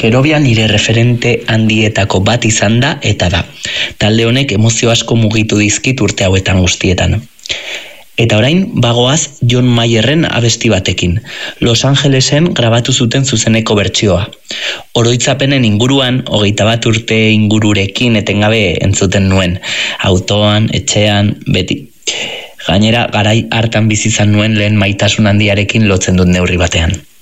Kerobia nire referente handietako bat izan da eta da. Talde honek emozio asko mugitu dizkit urte hauetan guztietan. Eta orain bagoaz John Mayerren abesti batekin. Los Angelesen grabatu zuten zuzeneko bertsioa. Oroitzapenen inguruan, 21 urte ingururekin etengabe entzuten nuen. Autoan, etxean, beti. Gainera, garai hartan bizi izan nuen lehen maitasun handiarekin lotzen dut neurri batean.